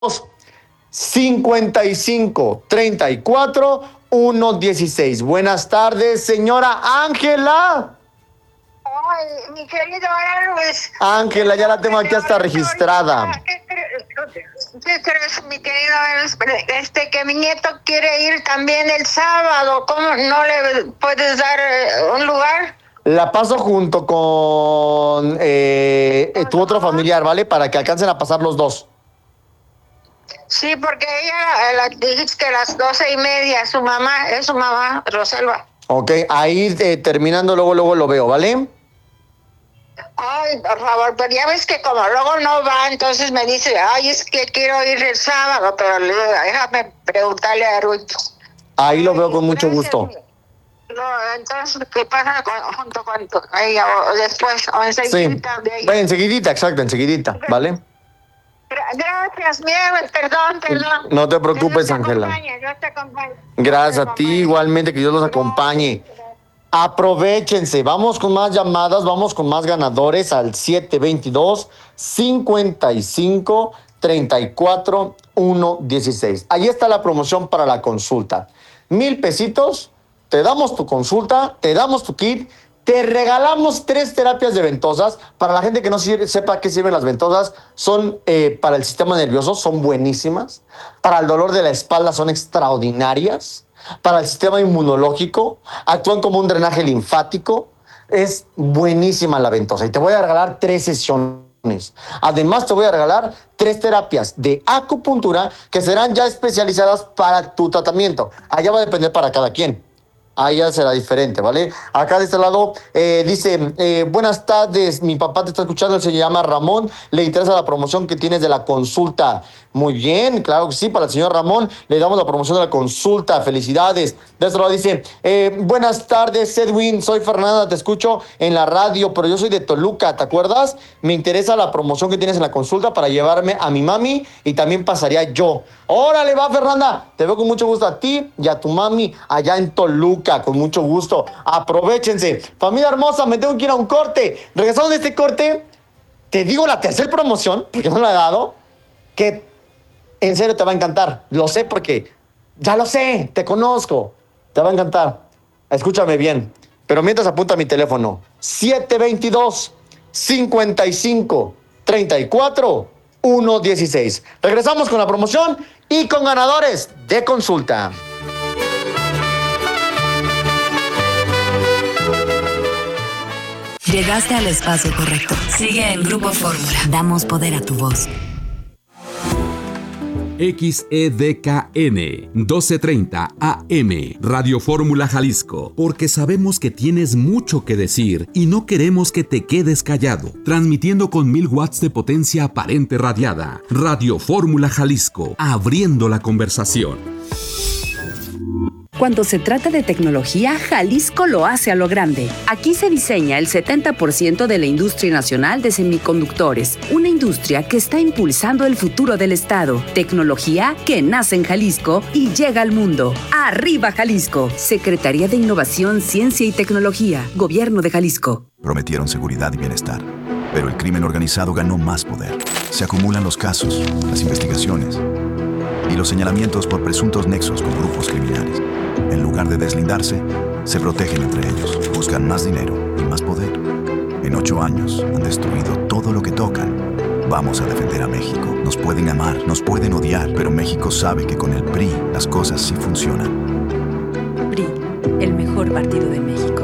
55 34 116. Buenas tardes, señora Ángela. Ay, mi querido Luis. Ángela, ya la tengo aquí hasta registrada. ¿Qué crees, mi querido Luis? Que mi nieto quiere ir también el sábado. ¿Cómo no le puedes dar un lugar? La paso junto con tu otro familiar, ¿vale? Para que alcancen a pasar los dos. Sí, porque ella la dijiste que a las 12:30, su mamá, Rosalba. Ok, ahí terminando, luego lo veo, ¿vale? Ay, por favor, pero ya ves que como luego no va, entonces me dice, ay, es que quiero ir el sábado, pero déjame preguntarle a Ruito. Ahí lo veo con mucho gusto. No, entonces, ¿qué pasa junto con ella o después o enseguida? Sí, enseguidita, exacto, enseguidita, ¿vale? Gracias, perdón. No te preocupes, Ángela. Dios te acompañe. Gracias a ti igualmente, que Dios los acompañe. Aprovechense, vamos con más llamadas, vamos con más ganadores al 722-55-34-116. Ahí está la promoción para la consulta. 1,000 pesitos, te damos tu consulta, te damos tu kit, te regalamos 3 terapias de ventosas. Para la gente que no sepa qué sirven las ventosas, son para el sistema nervioso, son buenísimas. Para el dolor de la espalda son extraordinarias. Para el sistema inmunológico, actúan como un drenaje linfático. Es buenísima la ventosa. Y te voy a regalar 3 sesiones. Además, te voy a regalar 3 terapias de acupuntura que serán ya especializadas para tu tratamiento. Allá va a depender para cada quien. Ahí ya será diferente, ¿vale? Acá de este lado dice, buenas tardes, mi papá te está escuchando, él se llama Ramón, le interesa la promoción que tienes de la consulta. Muy bien, claro que sí, para el señor Ramón le damos la promoción de la consulta, felicidades. De este lado dice, buenas tardes, Edwin, soy Fernanda, te escucho en la radio, pero yo soy de Toluca, ¿te acuerdas? Me interesa la promoción que tienes en la consulta para llevarme a mi mami y también pasaría yo. Órale, va, Fernanda, te veo con mucho gusto a ti y a tu mami allá en Toluca, con mucho gusto. Aprovechense. Familia hermosa, me tengo que ir a un corte. Regresando de este corte, te digo la tercera promoción, porque no la he dado, que en serio te va a encantar. Lo sé porque ya lo sé, te conozco. Te va a encantar. Escúchame bien. Pero mientras apunta mi teléfono. 722-55-34-116. Regresamos con la promoción y con ganadores de consulta. Llegaste al espacio correcto. Sigue en Grupo Fórmula. Damos poder a tu voz. XEDKN 1230 AM Radio Fórmula Jalisco, porque sabemos que tienes mucho que decir y no queremos que te quedes callado. Transmitiendo con 1000 watts de potencia aparente radiada. Radio Fórmula Jalisco, abriendo la conversación. Cuando se trata de tecnología, Jalisco lo hace a lo grande. Aquí se diseña el 70% de la industria nacional de semiconductores, una industria que está impulsando el futuro del estado. Tecnología que nace en Jalisco y llega al mundo. ¡Arriba Jalisco! Secretaría de Innovación, Ciencia y Tecnología, Gobierno de Jalisco. Prometieron seguridad y bienestar, pero el crimen organizado ganó más poder. Se acumulan los casos, las investigaciones y los señalamientos por presuntos nexos con grupos criminales. En lugar de deslindarse, se protegen entre ellos, buscan más dinero y más poder. En 8 años han destruido todo lo que tocan. Vamos a defender a México. Nos pueden amar, nos pueden odiar, pero México sabe que con el PRI las cosas sí funcionan. PRI, el mejor partido de México.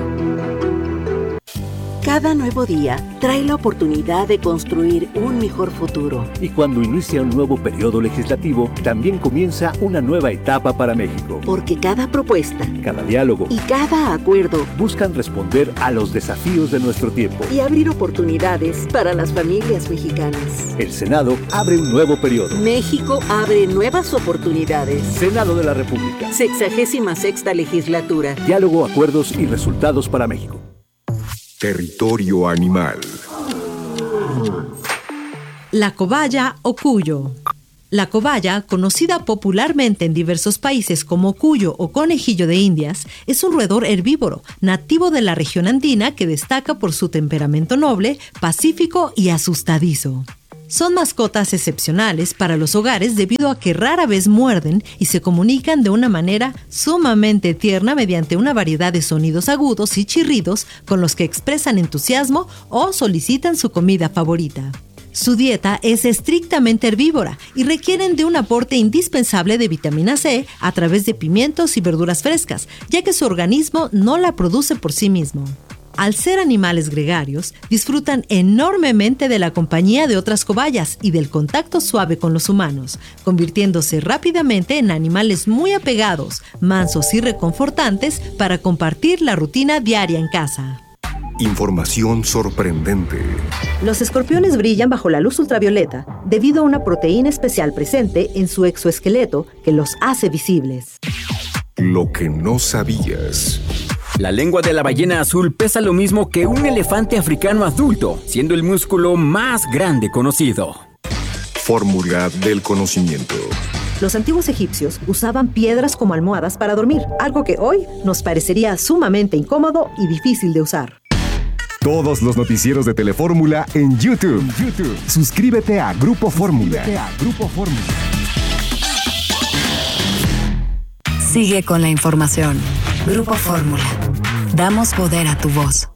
Cada nuevo día trae la oportunidad de construir un mejor futuro. Y cuando inicia un nuevo periodo legislativo, también comienza una nueva etapa para México. Porque cada propuesta, cada diálogo y cada acuerdo buscan responder a los desafíos de nuestro tiempo y abrir oportunidades para las familias mexicanas. El Senado abre un nuevo periodo. México abre nuevas oportunidades. Senado de la República. 66ª legislatura. Diálogo, acuerdos y resultados para México. Territorio animal. La cobaya o cuyo. La cobaya, conocida popularmente en diversos países como cuyo o conejillo de Indias, es un roedor herbívoro, nativo de la región andina que destaca por su temperamento noble, pacífico y asustadizo. Son mascotas excepcionales para los hogares debido a que rara vez muerden y se comunican de una manera sumamente tierna mediante una variedad de sonidos agudos y chirridos con los que expresan entusiasmo o solicitan su comida favorita. Su dieta es estrictamente herbívora y requieren de un aporte indispensable de vitamina C a través de pimientos y verduras frescas, ya que su organismo no la produce por sí mismo. Al ser animales gregarios, disfrutan enormemente de la compañía de otras cobayas y del contacto suave con los humanos, convirtiéndose rápidamente en animales muy apegados, mansos y reconfortantes para compartir la rutina diaria en casa. Información sorprendente. Los escorpiones brillan bajo la luz ultravioleta debido a una proteína especial presente en su exoesqueleto que los hace visibles. Lo que no sabías. La lengua de la ballena azul pesa lo mismo que un elefante africano adulto, siendo el músculo más grande conocido. Fórmula del conocimiento. Los antiguos egipcios usaban piedras como almohadas para dormir, algo que hoy nos parecería sumamente incómodo y difícil de usar. Todos los noticieros de Telefórmula en YouTube. Suscríbete a Grupo Fórmula. Sigue con la información. Grupo Fórmula. Damos poder a tu voz.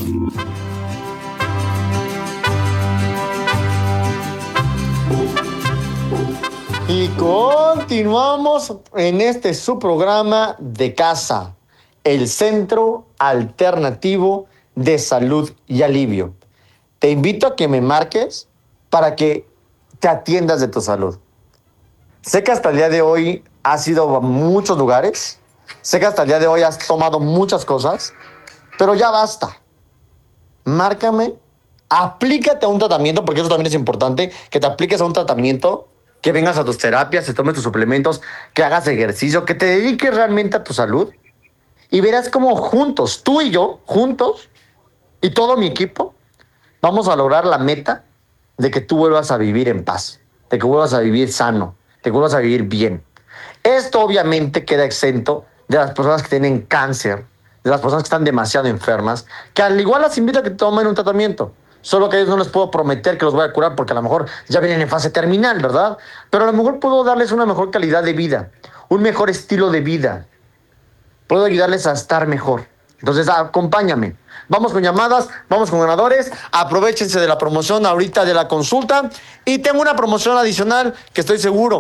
Y continuamos en este su programa de casa, el Centro Alternativo de Salud y Alivio. Te invito a que me marques para que te atiendas de tu salud. Sé que hasta el día de hoy has ido a muchos lugares, sé que hasta el día de hoy has tomado muchas cosas, pero ya basta. Márcame, aplícate a un tratamiento, porque eso también es importante, que te apliques a un tratamiento, que vengas a tus terapias, te tomes tus suplementos, que hagas ejercicio, que te dediques realmente a tu salud y verás cómo juntos, tú y yo, juntos, y todo mi equipo, vamos a lograr la meta de que tú vuelvas a vivir en paz, de que vuelvas a vivir sano, de que vuelvas a vivir bien. Esto obviamente queda exento de las personas que tienen cáncer, de las personas que están demasiado enfermas, que al igual las invito a que tomen un tratamiento. Solo que a ellos no les puedo prometer que los voy a curar porque a lo mejor ya vienen en fase terminal, ¿verdad? Pero a lo mejor puedo darles una mejor calidad de vida, un mejor estilo de vida. Puedo ayudarles a estar mejor. Entonces, acompáñame. Vamos con llamadas, vamos con ganadores. Aprovéchense de la promoción ahorita de la consulta. Y tengo una promoción adicional que estoy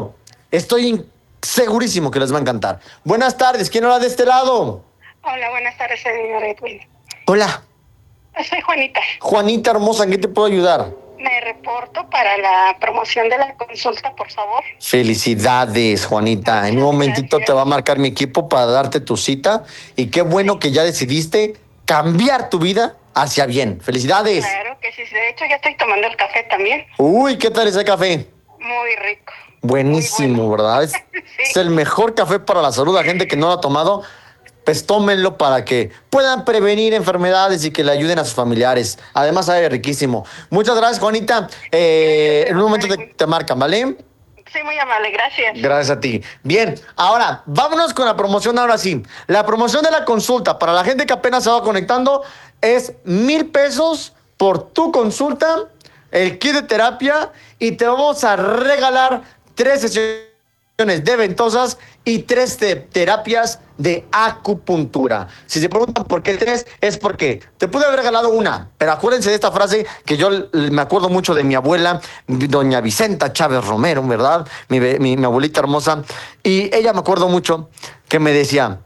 segurísimo que les va a encantar. Buenas tardes, ¿quién habla de este lado? Hola, buenas tardes, señor Edwin. Hola. Soy Juanita. Juanita hermosa, ¿en qué te puedo ayudar? Me reporto para la promoción de la consulta, por favor. Felicidades, Juanita. En un momentito te va a marcar mi equipo para darte tu cita. Y qué bueno que ya decidiste cambiar tu vida hacia bien. Felicidades. Claro que sí. De hecho, ya estoy tomando el café también. Uy, ¿qué tal ese café? Muy rico. Buenísimo, muy bueno. ¿Verdad? Sí. Es el mejor café para la salud. La gente que no lo ha tomado, pues tómenlo para que puedan prevenir enfermedades y que le ayuden a sus familiares. Además, sabe riquísimo. Muchas gracias, Juanita. En un momento te marcan, ¿vale? Sí, muy amable, gracias. Gracias a ti. Bien, ahora, vámonos con la promoción ahora sí. La promoción de la consulta, para la gente que apenas se va conectando, es 1,000 pesos por tu consulta, el kit de terapia, y te vamos a regalar 3 sesiones de ventosas y 3 terapias de acupuntura. Si se preguntan por qué 3, es porque te pude haber regalado una, pero acuérdense de esta frase que yo me acuerdo mucho de mi abuela, doña Vicenta Chávez Romero, ¿verdad? Mi abuelita hermosa. Y ella me acuerdo mucho que me decía,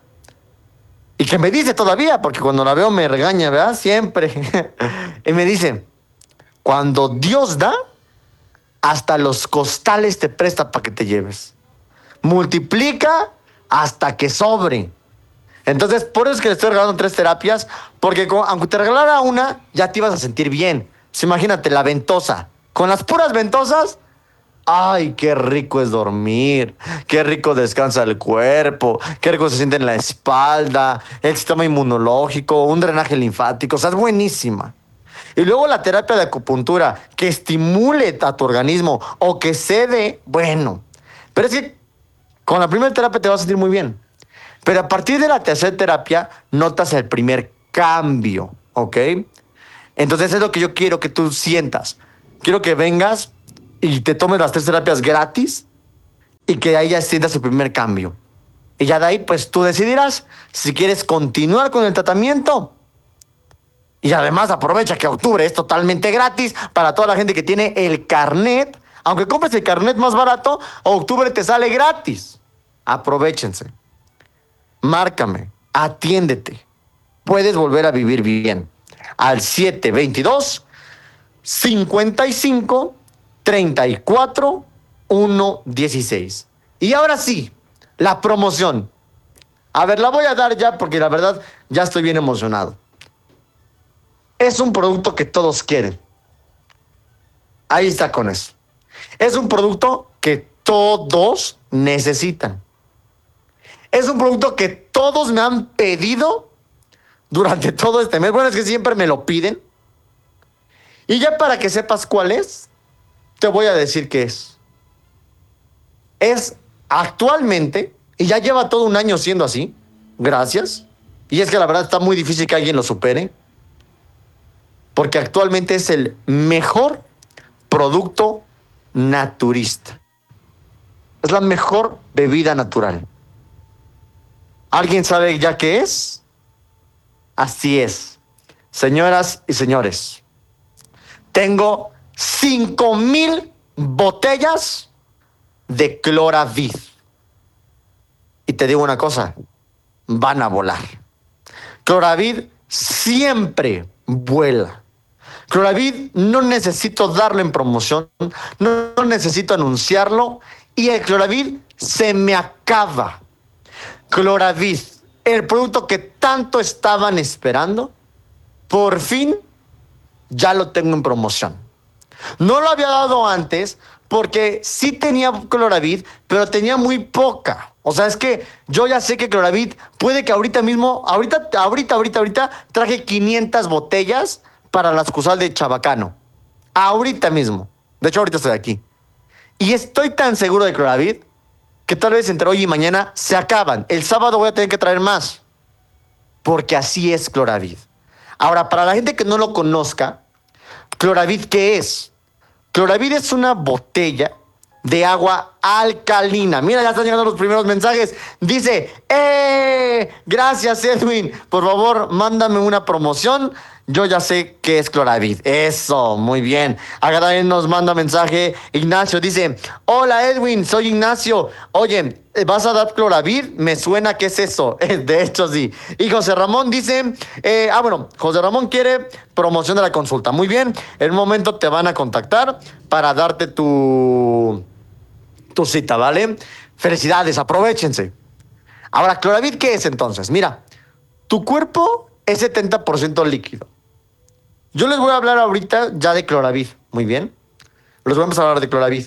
y que me dice todavía, porque cuando la veo me regaña, ¿verdad? Siempre. Y me dice, cuando Dios da, hasta los costales te presta para que te lleves. Multiplica hasta que sobre. Entonces, por eso es que le estoy regalando 3 terapias, porque aunque te regalara una, ya te ibas a sentir bien. Pues imagínate, la ventosa. Con las puras ventosas, ay, qué rico es dormir, qué rico descansa el cuerpo, qué rico se siente en la espalda, el sistema inmunológico, un drenaje linfático, o sea, es buenísima. Y luego la terapia de acupuntura, que estimule a tu organismo o que cede, bueno. Pero es que con la primera terapia te vas a sentir muy bien. Pero a partir de la tercera terapia, notas el primer cambio, ¿ok? Entonces es lo que yo quiero que tú sientas. Quiero que vengas y te tomes las 3 terapias gratis y que ahí ya sientas el primer cambio. Y ya de ahí, pues tú decidirás si quieres continuar con el tratamiento. Y además aprovecha que octubre es totalmente gratis para toda la gente que tiene el carnet. Aunque compres el carnet más barato, octubre te sale gratis. Aprovechense. Márcame, atiéndete. Puedes volver a vivir bien. Al 722-55-34-116. Y ahora sí, la promoción. A ver, la voy a dar ya porque la verdad ya estoy bien emocionado. Es un producto que todos quieren. Ahí está con eso. Es un producto que todos necesitan. Es un producto que todos me han pedido durante todo este mes. Bueno, es que siempre me lo piden. Y ya para que sepas cuál es, te voy a decir qué es. Es actualmente, y ya lleva todo un año siendo así, gracias. Y es que la verdad está muy difícil que alguien lo supere. Porque actualmente es el mejor producto naturista. Es la mejor bebida natural. ¿Alguien sabe ya qué es? Así es. Señoras y señores, tengo 5,000 botellas de Cloravid. Y te digo una cosa, van a volar. Cloravid siempre vuela. Cloravid no necesito darlo en promoción, no necesito anunciarlo y el Cloravid se me acaba. Cloravid, el producto que tanto estaban esperando, por fin ya lo tengo en promoción. No lo había dado antes porque sí tenía Cloravid, pero tenía muy poca. O sea, es que yo ya sé que Cloravid puede que ahorita mismo, ahorita traje 500 botellas para la sucursal de Chabacano. Ahorita mismo. De hecho, ahorita estoy aquí. Y estoy tan seguro de Cloravid que tal vez entre hoy y mañana se acaban. El sábado voy a tener que traer más. Porque así es Cloravid. Ahora, para la gente que no lo conozca, Cloravid, ¿qué es? Cloravid es una botella de agua alcalina. Mira, ya están llegando los primeros mensajes. Dice, gracias Edwin. Por favor, mándame una promoción. Yo ya sé qué es Cloravid. Eso, muy bien. Acá también nos manda mensaje Ignacio. Dice, hola Edwin, soy Ignacio. Oye, ¿vas a dar Cloravid? Me suena que es eso. De hecho, sí. Y José Ramón dice, José Ramón quiere promoción de la consulta. Muy bien. En un momento te van a contactar para darte tu cita, ¿vale? Felicidades, aprovechense. Ahora, Cloravid, ¿qué es entonces? Mira, tu cuerpo es 70% líquido. Yo les voy a hablar ahorita ya de Cloravid, muy bien. Les voy a empezar a hablar de Cloravid.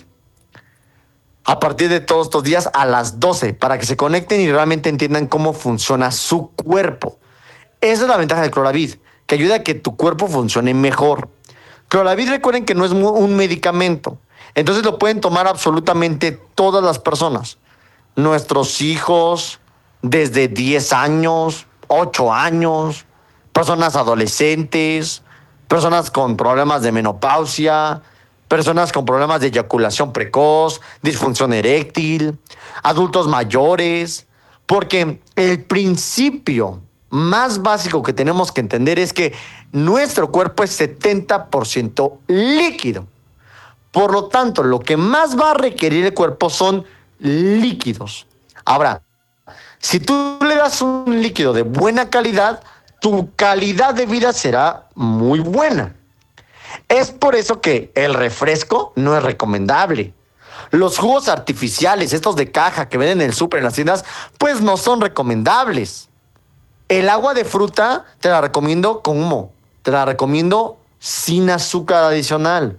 A partir de todos estos días a las 12, para que se conecten y realmente entiendan cómo funciona su cuerpo. Esa es la ventaja de Cloravid, que ayuda a que tu cuerpo funcione mejor. Cloravid, recuerden que no es un medicamento. Entonces lo pueden tomar absolutamente todas las personas. Nuestros hijos, desde 10 años, 8 años, personas adolescentes, personas con problemas de menopausia, personas con problemas de eyaculación precoz, disfunción eréctil, adultos mayores, porque el principio más básico que tenemos que entender es que nuestro cuerpo es 70% líquido. Por lo tanto, lo que más va a requerir el cuerpo son líquidos. Ahora, si tú le das un líquido de buena calidad, tu calidad de vida será muy buena. Es por eso que el refresco no es recomendable. Los jugos artificiales, estos de caja que venden en el súper, en las tiendas, pues no son recomendables. El agua de fruta te la recomiendo ¿cómo? Te la recomiendo sin azúcar adicional.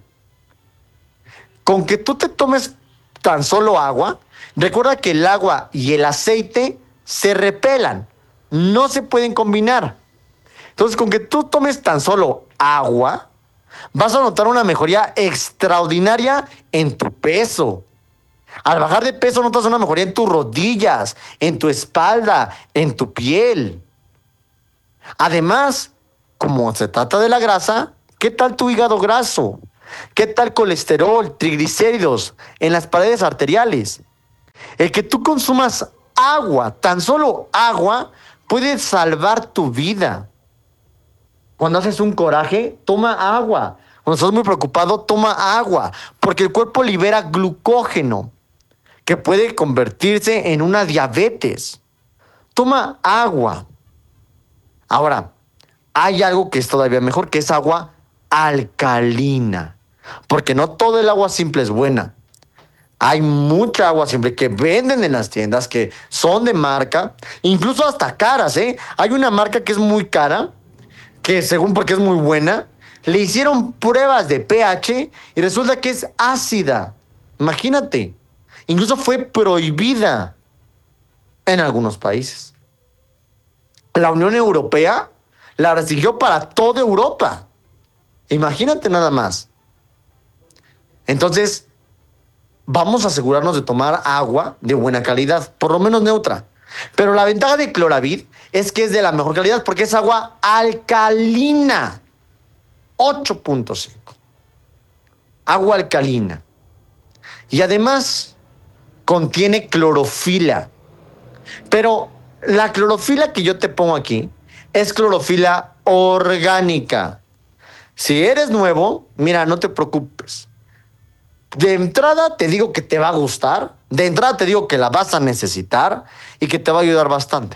Con que tú te tomes tan solo agua, recuerda que el agua y el aceite se repelan, no se pueden combinar. Entonces, con que tú tomes tan solo agua, vas a notar una mejoría extraordinaria en tu peso. Al bajar de peso notas una mejoría en tus rodillas, en tu espalda, en tu piel. Además, como se trata de la grasa, ¿qué tal tu hígado graso? ¿Qué tal colesterol, triglicéridos en las paredes arteriales? El que tú consumas agua, tan solo agua, puede salvar tu vida. Cuando haces un coraje, toma agua. Cuando estás muy preocupado, toma agua, porque el cuerpo libera glucógeno, que puede convertirse en una diabetes. Toma agua. Ahora, hay algo que es todavía mejor, que es agua alcalina, porque no todo el agua simple es buena. Hay mucha agua simple que venden en las tiendas, que son de marca, incluso hasta caras, ¿eh? Hay una marca que es muy cara, que según porque es muy buena, le hicieron pruebas de pH y resulta que es ácida. Imagínate. Incluso fue prohibida en algunos países. La Unión Europea la restringió para toda Europa. Imagínate nada más. Entonces, vamos a asegurarnos de tomar agua de buena calidad, por lo menos neutra. Pero la ventaja de Cloravid es que es de la mejor calidad porque es agua alcalina. 8.5. Agua alcalina. Y además contiene clorofila. Pero la clorofila que yo te pongo aquí es clorofila orgánica. Si eres nuevo, mira, no te preocupes. De entrada te digo que te va a gustar. De entrada te digo que la vas a necesitar y que te va a ayudar bastante.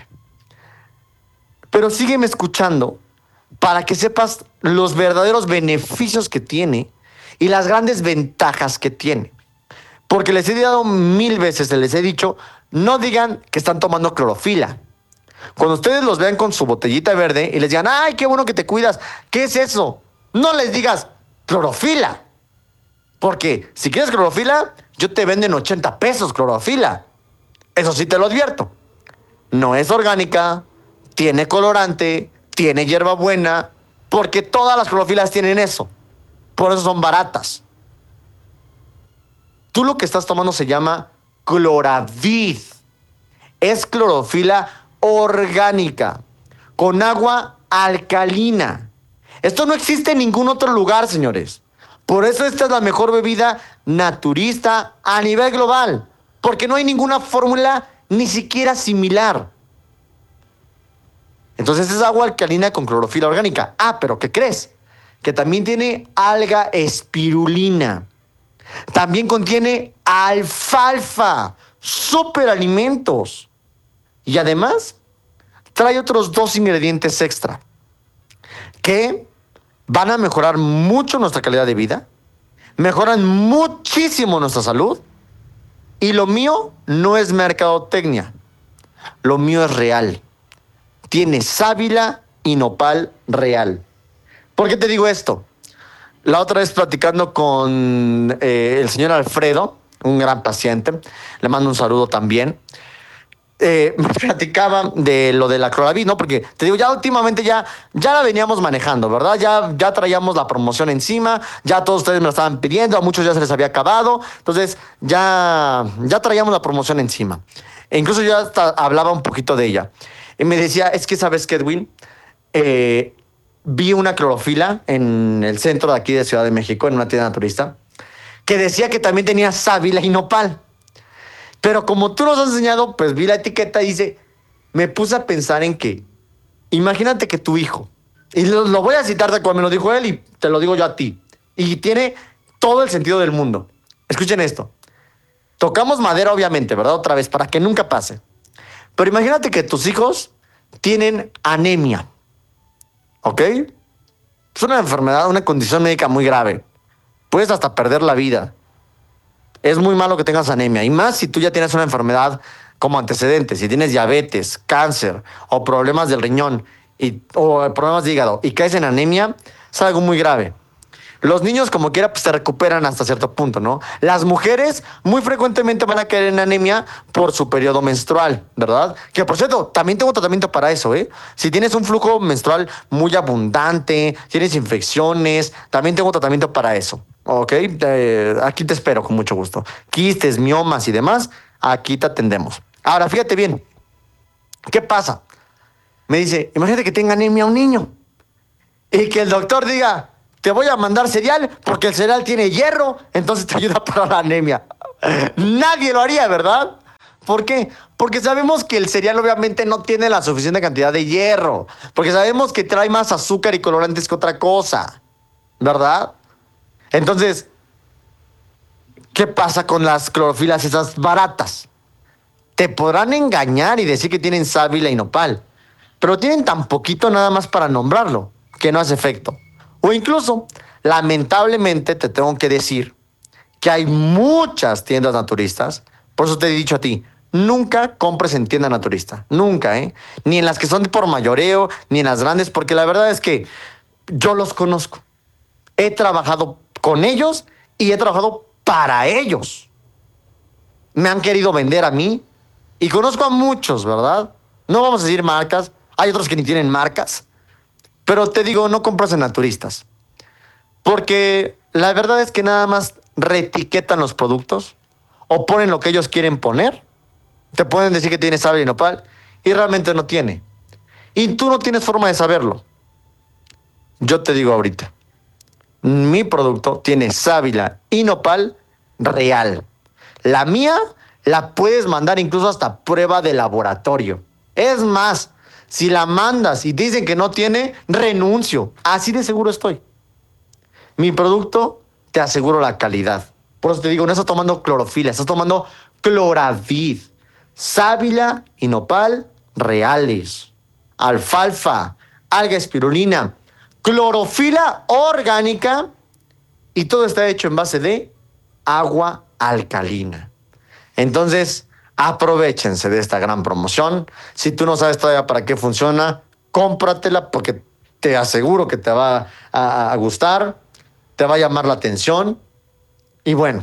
Pero sígueme escuchando para que sepas los verdaderos beneficios que tiene y las grandes ventajas que tiene. Porque les he dado 1000 veces, les he dicho, no digan que están tomando clorofila. Cuando ustedes los vean con su botellita verde y les digan, ¡ay, qué bueno que te cuidas! ¿Qué es eso? No les digas clorofila. Porque si quieres clorofila, yo te venden 80 pesos clorofila. Eso sí te lo advierto. No es orgánica, tiene colorante, tiene hierbabuena, porque todas las clorofilas tienen eso. Por eso son baratas. Tú lo que estás tomando se llama Cloravid. Es clorofila orgánica, con agua alcalina. Esto no existe en ningún otro lugar, señores. Por eso esta es la mejor bebida naturista a nivel global, porque no hay ninguna fórmula ni siquiera similar. Entonces es agua alcalina con clorofila orgánica. Ah, pero ¿qué crees? Que también tiene alga espirulina. También contiene alfalfa, superalimentos. Y además trae otros 2 ingredientes extra que van a mejorar mucho nuestra calidad de vida, mejoran muchísimo nuestra salud. Y lo mío no es mercadotecnia, lo mío es real. Tiene sábila y nopal real. ¿Por qué te digo esto? La otra vez platicando con el señor Alfredo, un gran paciente, le mando un saludo también. Me platicaba de lo de la Cloravid, ¿no? Porque te digo, ya últimamente ya la veníamos manejando, ¿verdad? Ya traíamos la promoción encima, ya todos ustedes me lo estaban pidiendo, a muchos ya se les había acabado, entonces ya traíamos la promoción encima. E incluso yo hasta hablaba un poquito de ella. Y me decía, es que, ¿sabes qué, Edwin? Vi una clorofila en el centro de aquí de Ciudad de México, en una tienda naturista, que decía que también tenía sábila y nopal. Pero como tú nos has enseñado, pues vi la etiqueta y dice, me puse a pensar en que, imagínate que tu hijo, y lo voy a citar de cuando me lo dijo él y te lo digo yo a ti, y tiene todo el sentido del mundo. Escuchen esto. Tocamos madera, obviamente, ¿verdad? Otra vez, para que nunca pase. Pero imagínate que tus hijos tienen anemia, ¿ok? Es una enfermedad, una condición médica muy grave. Puedes hasta perder la vida. Es muy malo que tengas anemia. Y más si tú ya tienes una enfermedad como antecedente. Si tienes diabetes, cáncer o problemas del riñón o problemas de hígado y caes en anemia, es algo muy grave. Los niños, como quiera, pues se recuperan hasta cierto punto, ¿no? Las mujeres muy frecuentemente van a caer en anemia por su periodo menstrual, ¿verdad? Que, por cierto, también tengo tratamiento para eso, ¿eh? Si tienes un flujo menstrual muy abundante, tienes infecciones, también tengo tratamiento para eso, ¿ok? Aquí te espero con mucho gusto. Quistes, miomas y demás, aquí te atendemos. Ahora, fíjate bien. ¿Qué pasa? Me dice, imagínate que tenga anemia un niño y que el doctor diga, te voy a mandar cereal porque el cereal tiene hierro, entonces te ayuda para la anemia. Nadie lo haría, ¿verdad? ¿Por qué? Porque sabemos que el cereal obviamente no tiene la suficiente cantidad de hierro, porque sabemos que trae más azúcar y colorantes que otra cosa, ¿verdad? Entonces, ¿qué pasa con las clorofilas esas baratas? Te podrán engañar y decir que tienen sábila y nopal, pero tienen tan poquito nada más para nombrarlo, que no hace efecto. O incluso, lamentablemente te tengo que decir que hay muchas tiendas naturistas, por eso te he dicho a ti, nunca compres en tienda naturista, nunca, ¿eh? Ni en las que son por mayoreo, ni en las grandes, porque la verdad es que yo los conozco. He trabajado con ellos y he trabajado para ellos. Me han querido vender a mí y conozco a muchos, ¿verdad? No vamos a decir marcas, hay otros que ni tienen marcas, pero te digo, no compras en naturistas, porque la verdad es que nada más reetiquetan los productos o ponen lo que ellos quieren poner. Te pueden decir que tiene sábila y nopal y realmente no tiene. Y tú no tienes forma de saberlo. Yo te digo ahorita, mi producto tiene sábila y nopal real. La mía la puedes mandar incluso hasta prueba de laboratorio. Es más, si la mandas y te dicen que no tiene, renuncio. Así de seguro estoy. Mi producto, te aseguro la calidad. Por eso te digo, no estás tomando clorofila, estás tomando Cloravid. Sábila y nopal reales. Alfalfa, alga espirulina, clorofila orgánica y todo está hecho en base de agua alcalina. Entonces, aprovéchense de esta gran promoción. Si tú no sabes todavía para qué funciona, cómpratela porque te aseguro que te va a gustar, te va a llamar la atención y bueno,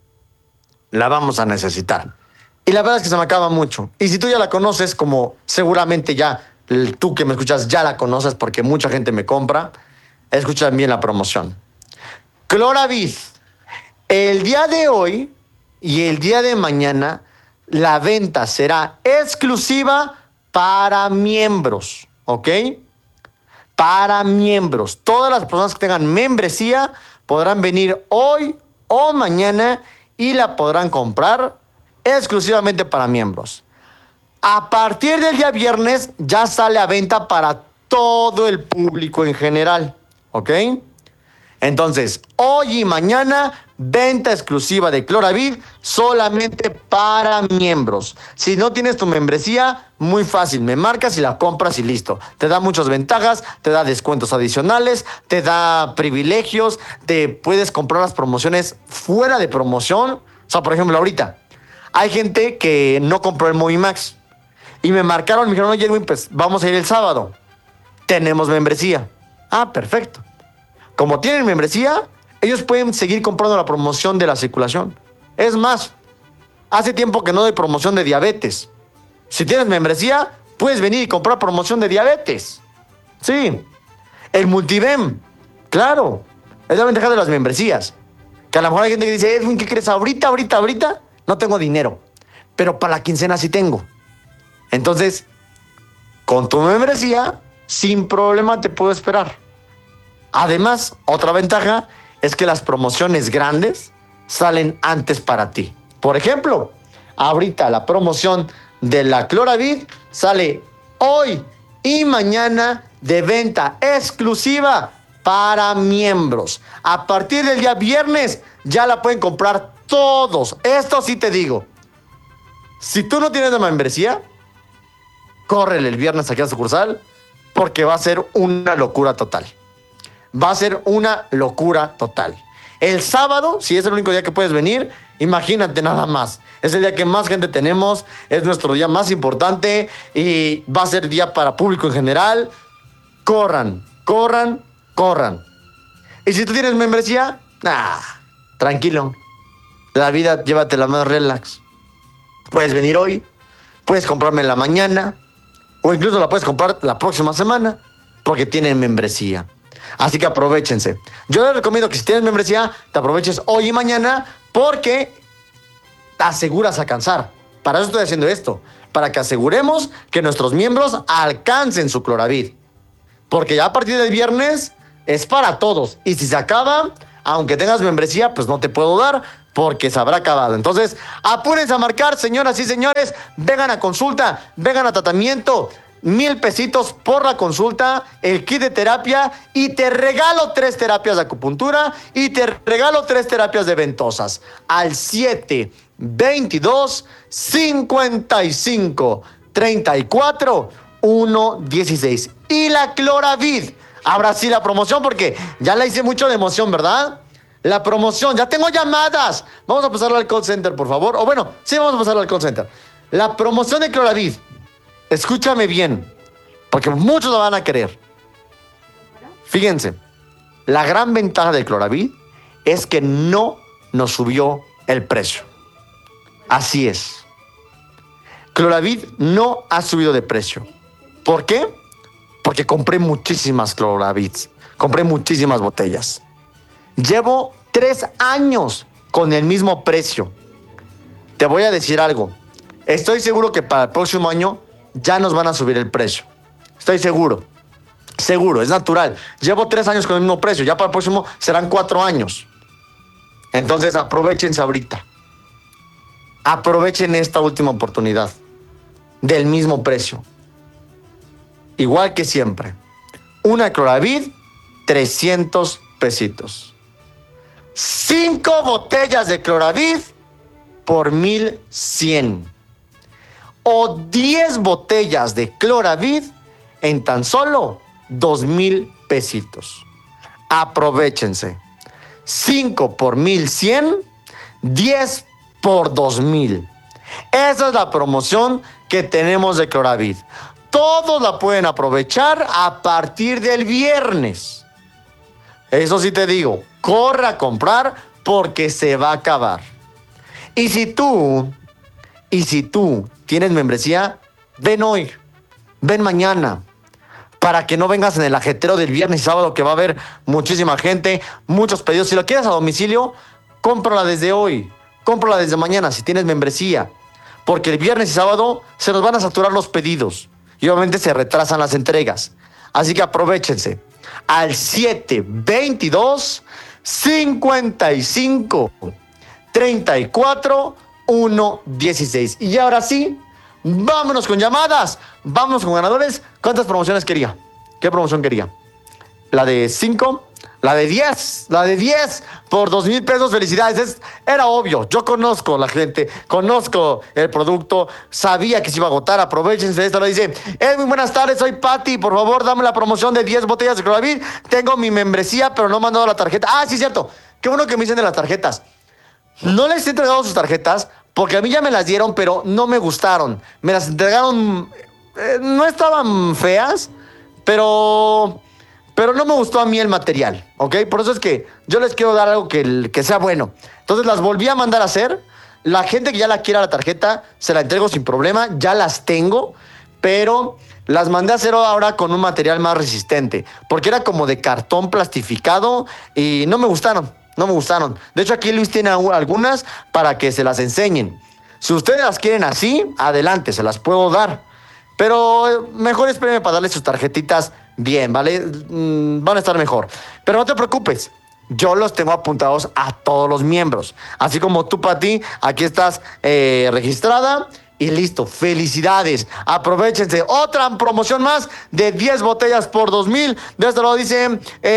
la vamos a necesitar. Y la verdad es que se me acaba mucho. Y si tú ya la conoces, como seguramente ya tú que me escuchas ya la conoces porque mucha gente me compra, escucha bien la promoción. Cloravid, el día de hoy y el día de mañana, la venta será exclusiva para miembros, ¿ok? Para miembros. Todas las personas que tengan membresía podrán venir hoy o mañana y la podrán comprar exclusivamente para miembros. A partir del día viernes ya sale a venta para todo el público en general, ¿ok? Entonces, hoy y mañana, venta exclusiva de Cloravid solamente para miembros. Si no tienes tu membresía, muy fácil, me marcas y la compras y listo. Te da muchas ventajas, te da descuentos adicionales, te da privilegios, te puedes comprar las promociones fuera de promoción. O sea, por ejemplo, ahorita hay gente que no compró el Movimax y me marcaron, me dijeron, oye, Edwin, pues vamos a ir el sábado. Tenemos membresía. Ah, perfecto. Como tienen membresía, ellos pueden seguir comprando la promoción de la circulación. Es más, hace tiempo que no doy promoción de diabetes. Si tienes membresía, puedes venir y comprar promoción de diabetes. Sí. El Multivem, claro. Es la ventaja de las membresías. Que a lo mejor hay gente que dice, Edwin, ¿qué crees? Ahorita, no tengo dinero. Pero para la quincena sí tengo. Entonces, con tu membresía, sin problema te puedo esperar. Además, otra ventaja es que las promociones grandes salen antes para ti. Por ejemplo, ahorita la promoción de la Cloravid sale hoy y mañana de venta exclusiva para miembros. A partir del día viernes ya la pueden comprar todos. Esto sí te digo. Si tú no tienes la membresía, córrele el viernes aquí a la sucursal porque va a ser una locura total. Va a ser una locura total. El sábado, si es el único día que puedes venir, imagínate nada más. Es el día que más gente tenemos, es nuestro día más importante y va a ser día para público en general. Corran. Y si tú tienes membresía, tranquilo. La vida, llévatela más relax. Puedes venir hoy, puedes comprarme en la mañana o incluso la puedes comprar la próxima semana porque tienen membresía. Así que aprovéchense. Yo les recomiendo que si tienes membresía, te aproveches hoy y mañana porque te aseguras alcanzar. Para eso estoy haciendo esto. Para que aseguremos que nuestros miembros alcancen su Cloravid. Porque ya a partir del viernes es para todos. Y si se acaba, aunque tengas membresía, pues no te puedo dar porque se habrá acabado. Entonces, apúrense a marcar, señoras y señores. Vengan a consulta, vengan a tratamiento. 1,000 pesitos por la consulta, el kit de terapia y te regalo 3 terapias de acupuntura y te regalo 3 terapias de ventosas. Al 722-55-34-116. Y la Cloravid. Ahora sí la promoción porque ya la hice mucho de emoción, ¿verdad? La promoción, ya tengo llamadas. Vamos a pasarla al call center, por favor. O bueno, sí, vamos a pasarla al call center. La promoción de Cloravid. Escúchame bien, porque muchos lo van a querer. Fíjense, la gran ventaja de Cloravid es que no nos subió el precio. Así es. Cloravid no ha subido de precio. ¿Por qué? Porque compré muchísimas Cloravids. Compré muchísimas botellas. Llevo 3 años con el mismo precio. Te voy a decir algo. Estoy seguro que para el próximo año ya nos van a subir el precio. Estoy seguro. Seguro, es natural. Llevo 3 años con el mismo precio. Ya para el próximo serán 4 años. Entonces aprovechense ahorita. Aprovechen esta última oportunidad. Del mismo precio. Igual que siempre. Una Cloravid, 300 pesitos. 5 botellas de Cloravid por 1,100. O 10 botellas de Cloravid en tan solo 2,000 pesitos. Aprovechense. 5 por 1,100, 10 por 2,000. Esa es la promoción que tenemos de Cloravid. Todos la pueden aprovechar a partir del viernes. Eso sí te digo, corre a comprar porque se va a acabar. Y si tú tienes membresía, ven hoy, ven mañana, para que no vengas en el ajetreo del viernes y sábado que va a haber muchísima gente, muchos pedidos. Si lo quieres a domicilio, cómprala desde hoy, cómprala desde mañana si tienes membresía, porque el viernes y sábado se nos van a saturar los pedidos y obviamente se retrasan las entregas. Así que aprovechense al 722-55-34-116. Y ahora sí, vámonos con llamadas, vámonos con ganadores. ¿Cuántas promociones quería? ¿Qué promoción quería? La de 5, la de 10 por 2,000 pesos. Felicidades, era obvio. Yo conozco la gente, conozco el producto, sabía que se iba a agotar. Aprovechense de esto. Lo dice: muy buenas tardes, soy Patti. Por favor, dame la promoción de 10 botellas de Cloravid. Tengo mi membresía, pero no me han dado la tarjeta. Ah, sí, cierto. Qué bueno que me dicen de las tarjetas. No les he entregado sus tarjetas porque a mí ya me las dieron, pero no me gustaron. Me las entregaron, no estaban feas, pero no me gustó a mí el material, ¿ok? Por eso es que yo les quiero dar algo que sea bueno. Entonces las volví a mandar a hacer. La gente que ya la quiera la tarjeta, se la entrego sin problema. Ya las tengo, pero las mandé a hacer ahora con un material más resistente, porque era como de cartón plastificado y no me gustaron. No me gustaron. De hecho, aquí Luis tiene algunas para que se las enseñen. Si ustedes las quieren así, adelante, se las puedo dar. Pero mejor espérenme para darles sus tarjetitas bien, ¿vale? Van a estar mejor. Pero no te preocupes, yo los tengo apuntados a todos los miembros. Así como tú, Pati, aquí estás registrada y listo. Felicidades. Aprovechense. Otra promoción más de 10 botellas por 2,000. De esto lo dice...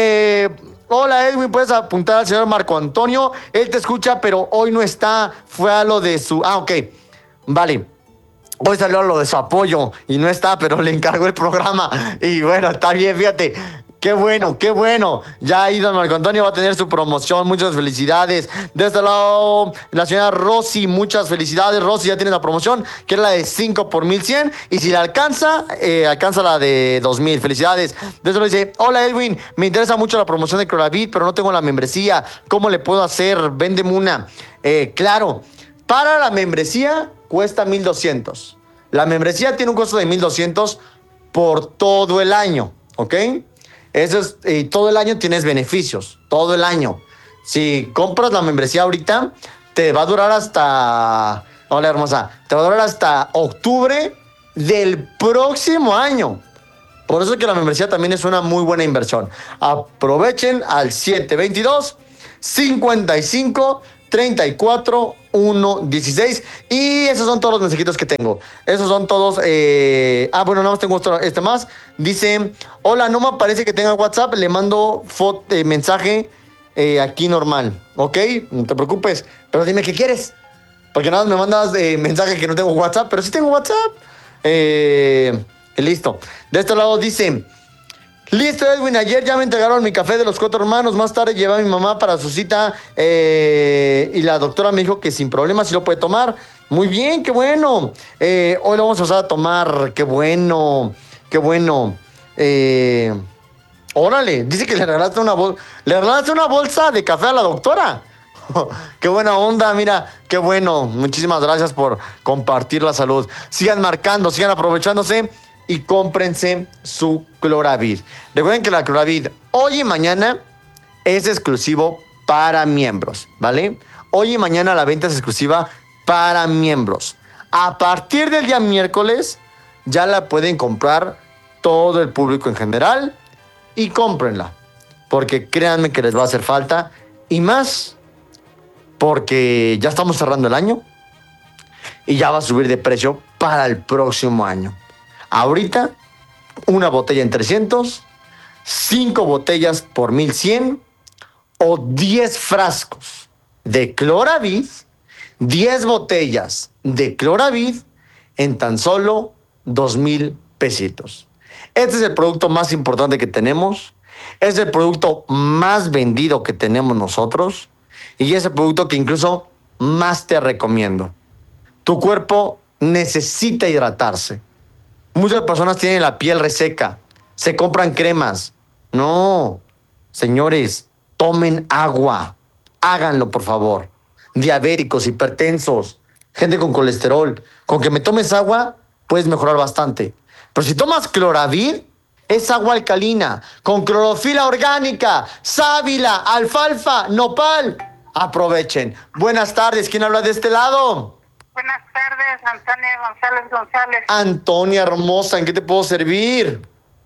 Hola Edwin, puedes apuntar al señor Marco Antonio. Él te escucha, pero hoy no está. Fue a lo de su... Ah, ok. Vale. Hoy salió a lo de su apoyo y no está, pero le encargó el programa. Y bueno, está bien, fíjate. Qué bueno, qué bueno. Ya ahí don Marco Antonio va a tener su promoción. Muchas felicidades. De este lado, la señora Rosy, muchas felicidades. Rosy, ya tienes la promoción, que es la de 5 por 1,100. Y si la alcanza, alcanza la de 2,000. Felicidades. De este lado dice: hola Edwin, me interesa mucho la promoción de Cloravid, pero no tengo la membresía. ¿Cómo le puedo hacer? Véndeme una. Claro, para la membresía cuesta 1,200. La membresía tiene un costo de 1,200 por todo el año, ¿ok? Eso es, y todo el año tienes beneficios, todo el año. Si compras la membresía ahorita, te va a durar hasta... Hola, hermosa. Te va a durar hasta octubre del próximo año. Por eso es que la membresía también es una muy buena inversión. Aprovechen al 722-55-34-116. Y esos son todos los mensajitos que tengo. Esos son todos. Bueno, nada más tengo este más. Dice: hola, no me parece que tenga WhatsApp. Le mando mensaje aquí normal. ¿Ok? No te preocupes. Pero dime qué quieres. Porque nada más me mandas mensaje que no tengo WhatsApp. Pero sí tengo WhatsApp. Listo. De este lado dice: listo, Edwin, ayer ya me entregaron mi café de los 4 hermanos. Más tarde llevé a mi mamá para su cita y la doctora me dijo que sin problemas sí lo puede tomar. Muy bien, qué bueno. Hoy lo vamos a usar a tomar. Qué bueno, qué bueno. Órale, dice que le regalaste una bolsa de café a la doctora. Qué buena onda, mira, qué bueno. Muchísimas gracias por compartir la salud. Sigan marcando, sigan aprovechándose y cómprense su Cloravid. Recuerden que la Cloravid hoy y mañana es exclusivo para miembros, ¿vale? Hoy y mañana la venta es exclusiva para miembros. A partir del día miércoles ya la pueden comprar todo el público en general y cómprenla, porque créanme que les va a hacer falta, y más porque ya estamos cerrando el año y ya va a subir de precio para el próximo año. Ahorita, una botella en 300, 5 botellas por 1100 o 10 frascos de Cloravid, 10 botellas de Cloravid en tan solo 2,000 pesitos. Este es el producto más importante que tenemos, es el producto más vendido que tenemos nosotros y es el producto que incluso más te recomiendo. Tu cuerpo necesita hidratarse. Muchas personas tienen la piel reseca, se compran cremas. No, señores, tomen agua. Háganlo, por favor. Diabéticos, hipertensos, gente con colesterol. Con que me tomes agua, puedes mejorar bastante. Pero si tomas Cloravid, es agua alcalina, con clorofila orgánica, sábila, alfalfa, nopal. Aprovechen. Buenas tardes, ¿quién habla de este lado? Buenas tardes, Antonia González. Antonia hermosa, ¿en qué te puedo servir?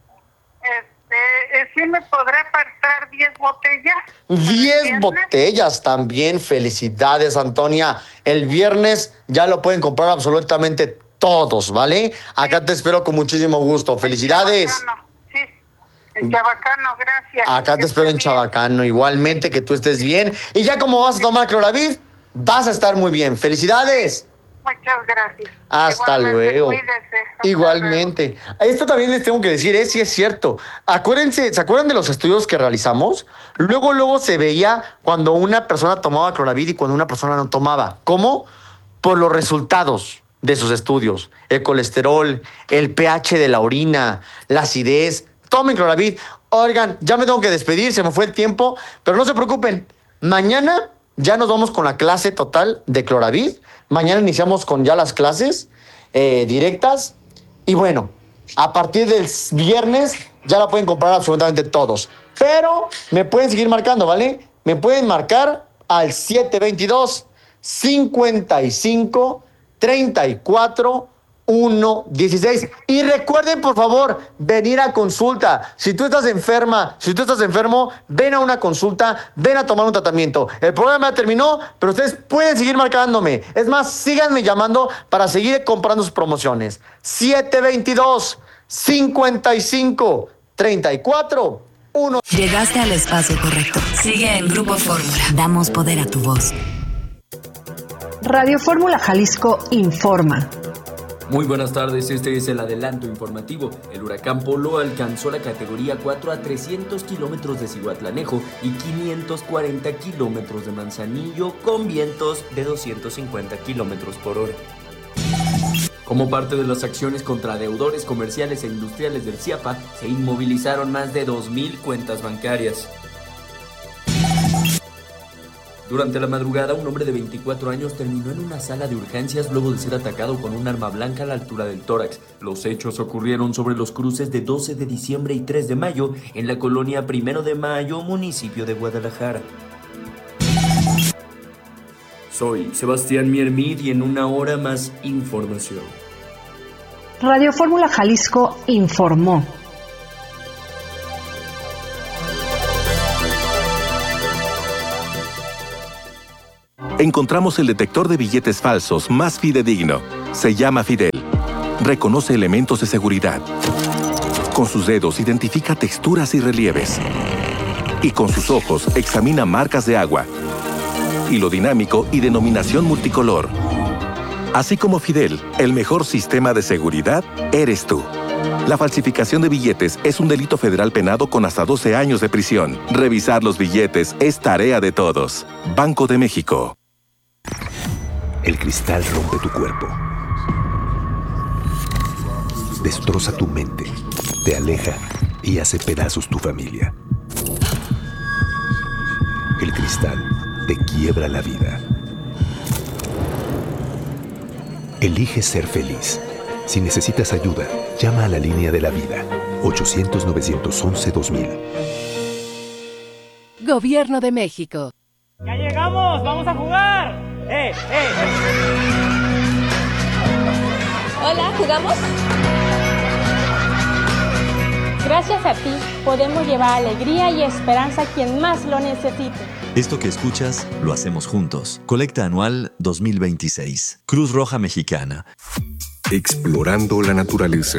¿Sí me podré apartar 10 botellas? 10 botellas también, felicidades, Antonia. El viernes ya lo pueden comprar absolutamente todos, ¿vale? Acá te espero con muchísimo gusto. Felicidades. En Chabacano, gracias. Acá te espero en Chabacano, igualmente, que tú estés bien. Y ya como vas a tomar Cloravid, vas a estar muy bien. ¡Felicidades! Muchas gracias. Hasta luego. Cuídese. Igualmente. Esto también les tengo que decir, sí es cierto. Acuérdense, ¿se acuerdan de los estudios que realizamos? Luego se veía cuando una persona tomaba Cloravid y cuando una persona no tomaba. ¿Cómo? Por los resultados de sus estudios. El colesterol, el pH de la orina, la acidez. Tomen Cloravid. Oigan, ya me tengo que despedir, se me fue el tiempo, pero no se preocupen. Mañana ya nos vamos con la clase total de Cloravid. Mañana iniciamos con ya las clases directas. Y bueno, a partir del viernes ya la pueden comprar absolutamente todos. Pero me pueden seguir marcando, ¿vale? Me pueden marcar al 722-55-34-116. Y recuerden, por favor, venir a consulta. Si tú estás enferma, si tú estás enfermo, ven a una consulta, ven a tomar un tratamiento. El programa terminó, pero ustedes pueden seguir marcándome. Es más, síganme llamando para seguir comprando sus promociones. 722-55-34-1. Llegaste al espacio correcto. Sigue en Grupo Fórmula. Damos poder a tu voz. Radio Fórmula Jalisco informa. Muy buenas tardes, este es el adelanto informativo. El huracán Polo alcanzó la categoría 4 a 300 kilómetros de Cihuatlanejo y 540 kilómetros de Manzanillo, con vientos de 250 kilómetros por hora. Como parte de las acciones contra deudores comerciales e industriales del CIAPA, se inmovilizaron más de 2,000 cuentas bancarias. Durante la madrugada, un hombre de 24 años terminó en una sala de urgencias luego de ser atacado con un arma blanca a la altura del tórax. Los hechos ocurrieron sobre los cruces de 12 de diciembre y 3 de mayo en la colonia 1 de Mayo, municipio de Guadalajara. Soy Sebastián Miermid y en una hora más información. Radio Fórmula Jalisco informó. encontramos el detector de billetes falsos más fidedigno. Se llama Fidel. Reconoce elementos de seguridad. Con sus dedos identifica texturas y relieves. Y con sus ojos examina marcas de agua, hilo dinámico y denominación multicolor. Así como Fidel, el mejor sistema de seguridad eres tú. La falsificación de billetes es un delito federal penado con hasta 12 años de prisión. Revisar los billetes es tarea de todos. Banco de México. El cristal rompe tu cuerpo. Destroza tu mente, te aleja y hace pedazos tu familia. El cristal te quiebra la vida. Elige ser feliz. Si necesitas ayuda, llama a la línea de la vida. 800-911-2000. Gobierno de México. ¡Ya llegamos! ¡Vamos a jugar! Hola, ¿jugamos? Gracias a ti, podemos llevar alegría y esperanza a quien más lo necesite. Esto que escuchas, lo hacemos juntos. Colecta anual 2026. Cruz Roja Mexicana. Explorando la naturaleza.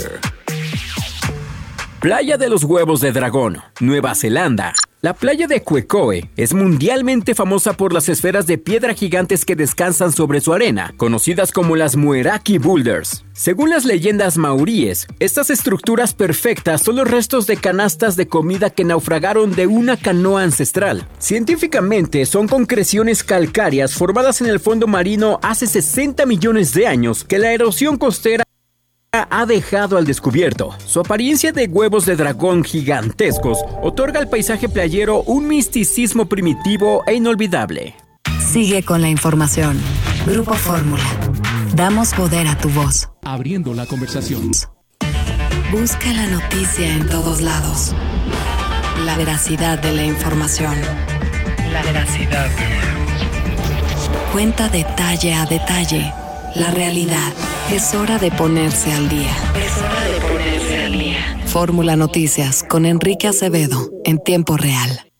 Playa de los Huevos de Dragón, Nueva Zelanda. La playa de Quecoe es mundialmente famosa por las esferas de piedra gigantes que descansan sobre su arena, conocidas como las Mueraki Boulders. Según las leyendas maoríes, estas estructuras perfectas son los restos de canastas de comida que naufragaron de una canoa ancestral. Científicamente, son concreciones calcáreas formadas en el fondo marino hace 60 millones de años que la erosión costera ha dejado al descubierto. Su apariencia de huevos de dragón gigantescos otorga al paisaje playero un misticismo primitivo e inolvidable. Sigue con la información. Grupo Fórmula. Damos poder a tu voz. Abriendo la conversación. Busca la noticia en todos lados. La veracidad de la información. La veracidad. Cuenta detalle a detalle la realidad. Es hora de ponerse al día. Fórmula Noticias con Enrique Acevedo en tiempo real.